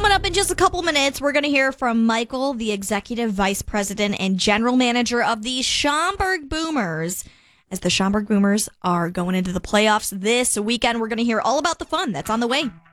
Coming up in just a couple minutes, we're going to hear from Michael, the Executive Vice President and General Manager of the Schaumburg Boomers. As the Schaumburg Boomers are going into the playoffs this weekend, we're going to hear all about the fun that's on the way.